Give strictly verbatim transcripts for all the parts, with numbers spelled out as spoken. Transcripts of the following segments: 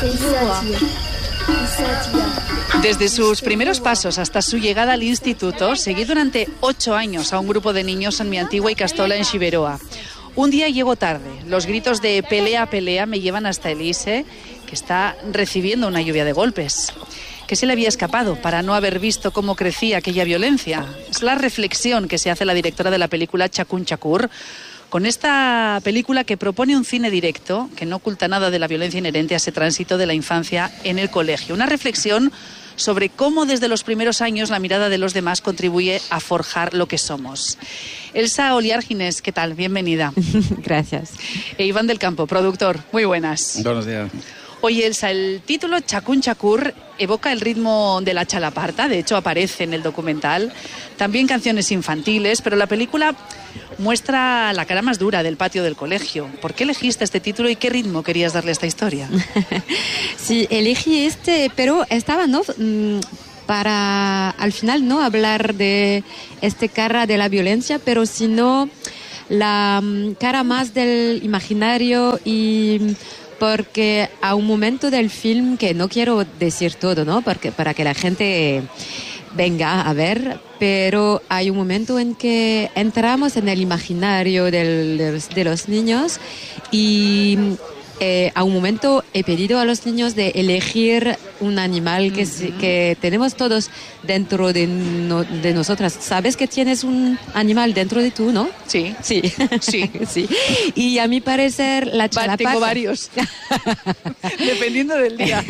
Desde sus primeros pasos hasta su llegada al instituto, seguí durante ocho años a un grupo de niños en mi antigua Ikastola en Xiberoa. Un día llego tarde. Los gritos de pelea, pelea me llevan hasta Elise, que está recibiendo una lluvia de golpes. ¿Qué se le había escapado para no haber visto cómo crecía aquella violencia? Es la reflexión que se hace la directora de la película Chakun Chakur, con esta película que propone un cine directo que no oculta nada de la violencia inherente a ese tránsito de la infancia en el colegio. Una reflexión sobre cómo desde los primeros años la mirada de los demás contribuye a forjar lo que somos. Elsa Oliárgines, ¿qué tal? Bienvenida. Gracias. E Iván del Campo, productor. Muy buenas. Buenos días. Oye, Elsa, el título Chakun Chakur evoca el ritmo de la chalaparta, de hecho aparece en el documental, también canciones infantiles, pero la película muestra la cara más dura del patio del colegio. ¿Por qué elegiste este título y qué ritmo querías darle a esta historia? Sí, elegí este, pero estaba, ¿no?, para al final no hablar de este cara de la violencia, pero sino la cara más del imaginario, y porque a un momento del film, que no quiero decir todo, ¿no?, porque para que la gente venga a ver, pero hay un momento en que entramos en el imaginario del, de, los, de los niños, y eh, a un momento he pedido a los niños de elegir un animal que, uh-huh. que tenemos todos dentro de, no, de nosotras. ¿Sabes que tienes un animal dentro de tú, no? Sí. Sí. Sí. Sí. Y a mi parecer la chalaparta... Tengo varios. Dependiendo del día.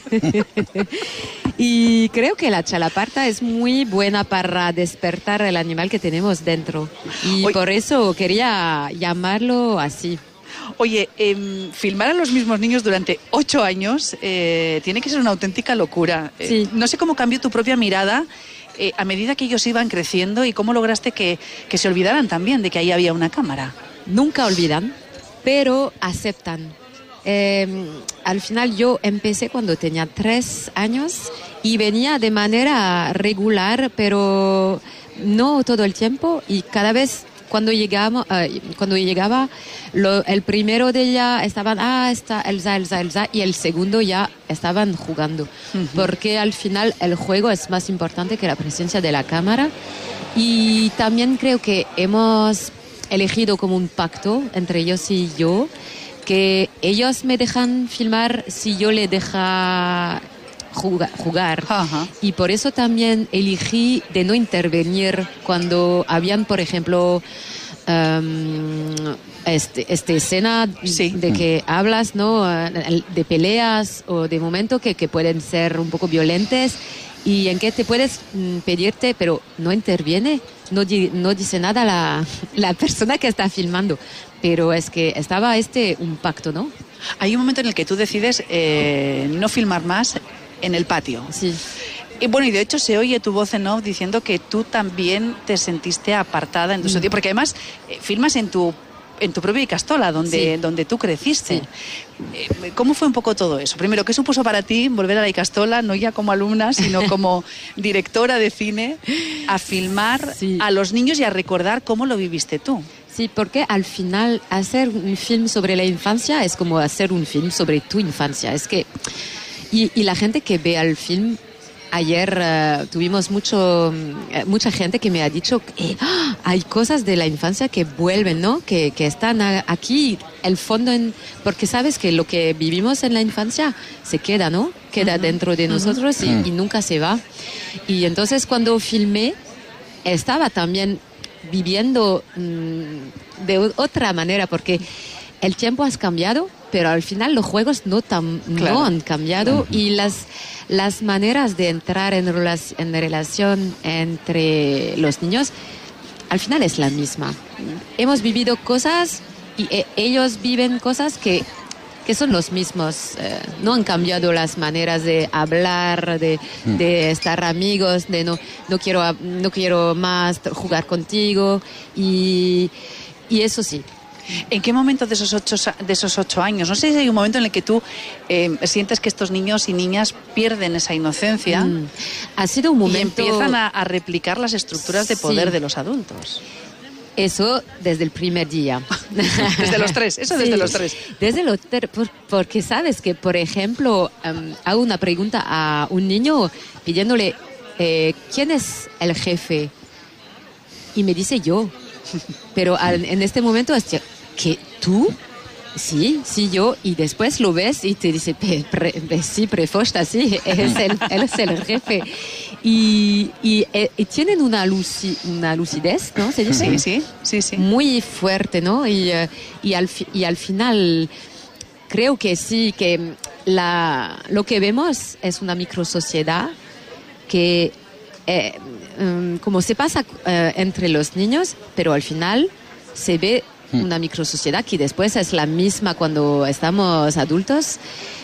Y creo que la chalaparta es muy buena para despertar el animal que tenemos dentro. Y Oye, por eso quería llamarlo así. Oye, eh, filmar a los mismos niños durante ocho años eh, tiene que ser una auténtica locura. Eh, sí. No sé cómo cambió tu propia mirada eh, a medida que ellos iban creciendo, y cómo lograste que, que se olvidaran también de que ahí había una cámara. Nunca olvidan, pero aceptan. Eh, al final yo empecé cuando tenía tres años y venía de manera regular, pero no todo el tiempo, y cada vez cuando llegamos, eh, cuando llegaba lo, el primero de ella estaban, ah, está Elsa, Elsa, Elsa, y el segundo ya estaban jugando, uh-huh. porque al final el juego es más importante que la presencia de la cámara. Y también creo que hemos elegido como un pacto entre ellos y yo, que ellos me dejan filmar si yo les deja jugar, jugar. Ajá. Y por eso también elegí de no intervenir cuando habían, por ejemplo, um, este, este escena sí. de que hablas, ¿no?, de peleas o de momentos que, que pueden ser un poco violentos, y en que te puedes mm, pedirte, pero no interviene, no, di, no dice nada la, la persona que está filmando. Pero es que estaba este un pacto, ¿no? Hay un momento en el que tú decides eh, no filmar más en el patio. Sí. Y bueno, y de hecho se oye tu voz en off diciendo que tú también te sentiste apartada en tu sitio, porque además eh, filmas en tu en tu propia Ikastola, donde, sí. donde tú creciste. Sí. Eh, ¿Cómo fue un poco todo eso? Primero, ¿qué supuso para ti volver a la Ikastola, no ya como alumna, sino como directora de cine, a filmar sí. a los niños y a recordar cómo lo viviste tú? Sí, porque al final hacer un film sobre la infancia es como hacer un film sobre tu infancia. Es que y, y la gente que ve el film, ayer uh, tuvimos mucho uh, mucha gente que me ha dicho que oh, hay cosas de la infancia que vuelven, ¿no? Que, que están a, aquí, el fondo, en, porque sabes que lo que vivimos en la infancia se queda, ¿no? Queda uh-huh. dentro de nosotros uh-huh. y, y nunca se va. Y entonces cuando filmé estaba también viviendo mmm, de otra manera, porque el tiempo ha cambiado, pero al final los juegos no, tam, claro. no han cambiado, uh-huh. y las, las maneras de entrar en, relac- en relación entre los niños al final es la misma. Hemos vivido cosas y eh, ellos viven cosas que, que son los mismos. Eh, no han cambiado las maneras de hablar, de, mm. de estar amigos, de no, no, quiero, no quiero más jugar contigo, y, y eso sí. ¿En qué momento de esos ocho, de esos ocho años? No sé si hay un momento en el que tú eh, sientes que estos niños y niñas pierden esa inocencia mm. ha sido un momento... y empiezan a, a replicar las estructuras de poder sí. de los adultos. Eso desde el primer día. Desde los tres, eso desde sí, los tres. Desde los tres, por, porque sabes que, por ejemplo, um, hago una pregunta a un niño pidiéndole, eh, ¿quién es el jefe? Y me dice yo. Pero al, en este momento, ¿qué? ¿Tú? Sí, sí, yo. Y después lo ves y te dice, pre, pre, sí, prefosta, sí, es el, él es el jefe. Y, y, y tienen una, luci, una lucidez, ¿no? ¿Se dice? Sí, sí, sí, sí. Muy fuerte, ¿no? Y, y, al, y al final creo que sí, que la, lo que vemos es una microsociedad que eh, um, como se pasa uh, entre los niños, pero al final se ve una microsociedad que después es la misma cuando estamos adultos.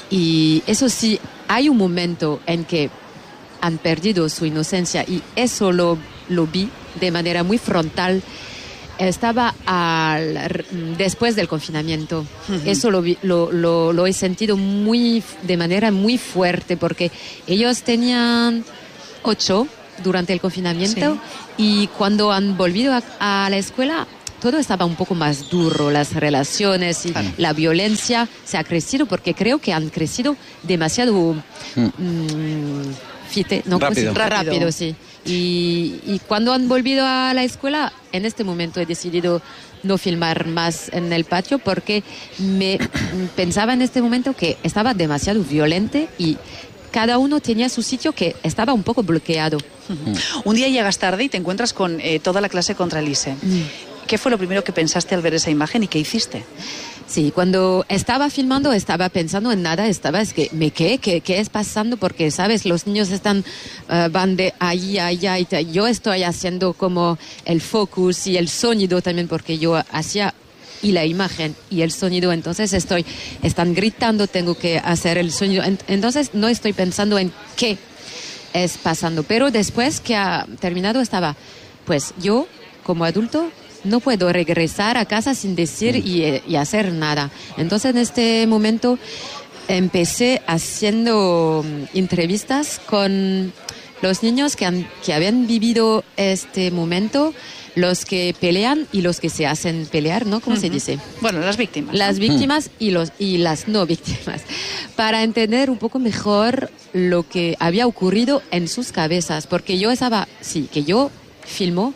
Y eso sí, hay un momento en que han perdido su inocencia y eso lo, lo vi de manera muy frontal. Estaba al, después del confinamiento. Uh-huh. Eso lo, vi, lo, lo, lo he sentido muy, de manera muy fuerte porque ellos tenían ocho durante el confinamiento sí. Y cuando han volvido a, a la escuela todo estaba un poco más duro, las relaciones y claro. La violencia se ha crecido porque creo que han crecido demasiado mm. Mmm, fite, no, rápido. Pues, rápido, rápido sí. Y, y cuando han volvido a la escuela, en este momento he decidido no filmar más en el patio porque me pensaba en este momento que estaba demasiado violente y cada uno tenía su sitio que estaba un poco bloqueado. Uh-huh. Un día llegas tarde y te encuentras con eh, toda la clase contra Elise. Mm. ¿Qué fue lo primero que pensaste al ver esa imagen y qué hiciste? Sí, cuando estaba filmando estaba pensando en nada, estaba, es que me quedé, ¿qué, qué es pasando? Porque, ¿sabes? Los niños están, uh, van de ahí a allá y te, yo estoy haciendo como el focus y el sonido también porque yo hacía y la imagen y el sonido, entonces estoy, están gritando, tengo que hacer el sonido, entonces no estoy pensando en qué es pasando, pero después que ha terminado estaba, pues yo como adulto no puedo regresar a casa sin decir y, y hacer nada. Entonces en este momento empecé haciendo entrevistas con los niños que, han, que habían vivido este momento, los que pelean y los que se hacen pelear, ¿no? ¿Cómo uh-huh. se dice? Bueno, las víctimas. Las ¿no? víctimas uh-huh. y, los, y las no víctimas, para entender un poco mejor lo que había ocurrido en sus cabezas, porque yo estaba, sí, que yo filmo,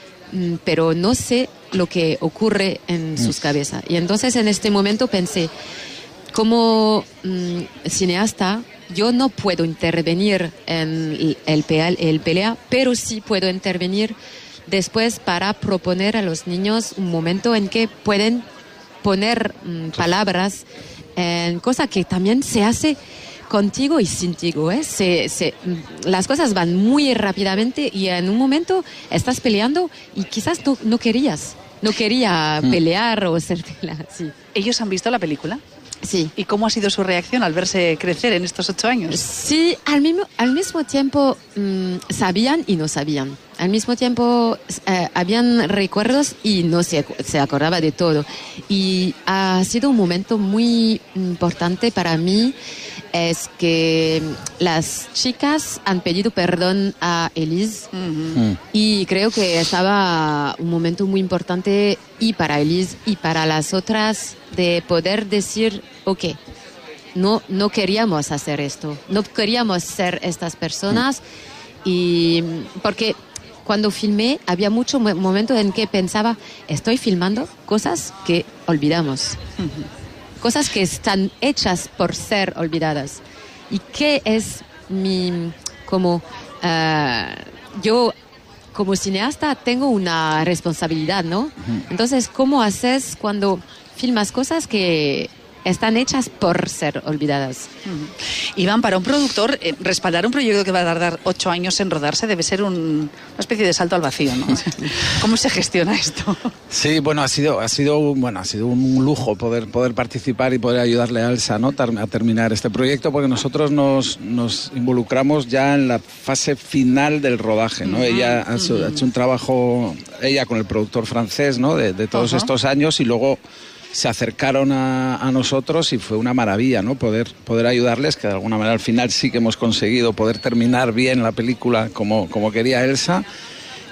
pero no sé lo que ocurre en sus cabezas. Y entonces en este momento pensé, como mmm, cineasta, yo no puedo intervenir en el, el, el pelea, pero sí puedo intervenir después para proponer a los niños un momento en que pueden poner mmm, palabras en cosas que también se hace contigo y sintigo, ¿eh? Se, se, las cosas van muy rápidamente y en un momento estás peleando y quizás tú no querías, no quería mm. pelear o ser peleada, sí. ¿Ellos han visto la película? Sí. ¿Y cómo ha sido su reacción al verse crecer en estos ocho años? Sí, al mismo, al mismo tiempo mmm, sabían y no sabían. Al mismo tiempo eh, habían recuerdos y no se, se acordaba de todo. Y ha sido un momento muy importante para mí. Es que las chicas han pedido perdón a Elise uh-huh. y creo que estaba un momento muy importante y para Elise y para las otras de poder decir, ok, no, no queríamos hacer esto, no queríamos ser estas personas uh-huh. y porque cuando filmé había muchos momentos en que pensaba, estoy filmando cosas que olvidamos. Uh-huh. Cosas que están hechas por ser olvidadas. ¿Y qué es mi, como, uh, yo como cineasta tengo una responsabilidad, ¿no? Uh-huh. Entonces, ¿cómo haces cuando filmas cosas que están hechas por ser olvidadas? Uh-huh. Iván, para un productor, eh, respaldar un proyecto que va a tardar ocho años en rodarse debe ser un, una especie de salto al vacío, ¿no? ¿Cómo se gestiona esto? Sí, bueno, ha sido, ha sido, bueno, ha sido un lujo poder, poder participar y poder ayudarle a Elsa, ¿no? a terminar este proyecto, porque nosotros nos, nos involucramos ya en la fase final del rodaje, ¿no? Uh-huh. Ella ha hecho, uh-huh. ha hecho un trabajo, ella con el productor francés, ¿no? De, de todos uh-huh. estos años y luego se acercaron a, a nosotros y fue una maravilla, ¿no? Poder, poder ayudarles, que de alguna manera al final sí que hemos conseguido poder terminar bien la película como, como quería Elsa.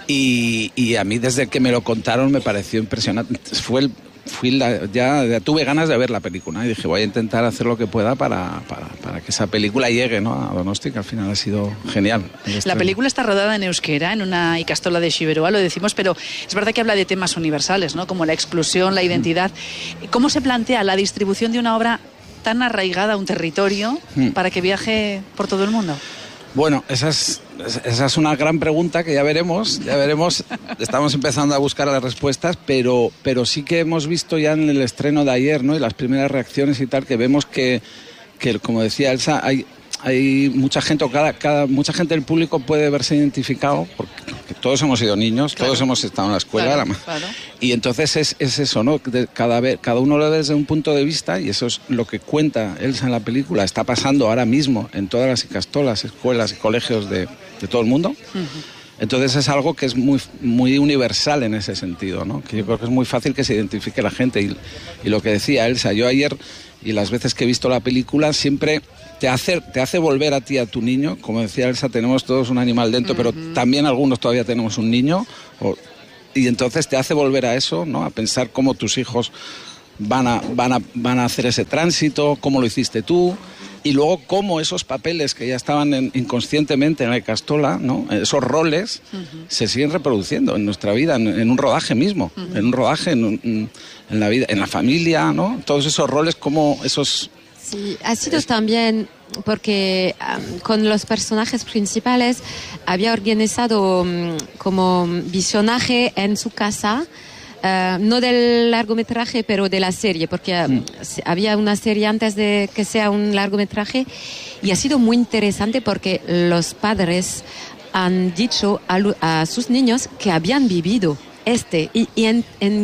Y, y a mí desde que me lo contaron me pareció impresionante. Fue el, fui la, ya, ya tuve ganas de ver la película y dije voy a intentar hacer lo que pueda para, para, para que esa película llegue, ¿no?, a Donosti, que al final ha sido genial. La película está rodada en euskera, en una ikastola de Xiberoa, lo decimos, pero es verdad que habla de temas universales, ¿no?, como la exclusión, la identidad. ¿Cómo se plantea la distribución de una obra tan arraigada a un territorio mm. para que viaje por todo el mundo? Bueno, esa es, esa es una gran pregunta que ya veremos, ya veremos. Estamos empezando a buscar las respuestas, pero, pero sí que hemos visto ya en el estreno de ayer, ¿no?, y las primeras reacciones y tal, que vemos que, que como decía Elsa, hay, hay mucha gente, o cada, cada, mucha gente del público puede verse identificado, porque, porque todos hemos sido niños, claro. todos hemos estado en la escuela, claro, la, claro. y entonces es, es eso, ¿no?, de cada, vez, cada uno lo ve desde un punto de vista, y eso es lo que cuenta Elsa en la película. Está pasando ahora mismo en todas las ikastolas, escuelas y colegios de, de todo el mundo. Uh-huh. Entonces es algo que es muy, muy universal en ese sentido, ¿no?, que yo creo que es muy fácil que se identifique la gente. Y, y lo que decía Elsa, yo ayer y las veces que he visto la película siempre te hace, te hace volver a ti, a tu niño. Como decía Elsa, tenemos todos un animal dentro, uh-huh. pero también algunos todavía tenemos un niño, o, y entonces te hace volver a eso, ¿no?, a pensar cómo tus hijos van a, van a, van a hacer ese tránsito, cómo lo hiciste tú, y luego cómo esos papeles que ya estaban en, inconscientemente en la ikastola, ¿no?, esos roles, uh-huh. se siguen reproduciendo en nuestra vida, en, en un rodaje mismo, uh-huh. en un rodaje, en, en, en la vida, en la familia, ¿no?, todos esos roles, como esos... Sí, ha sido es... también porque um, con los personajes principales había organizado um, como visionaje en su casa, uh, no del largometraje, pero de la serie, porque uh, mm. había una serie antes de que sea un largometraje, y ha sido muy interesante porque los padres han dicho a, a sus niños que habían vivido este, y, y en, en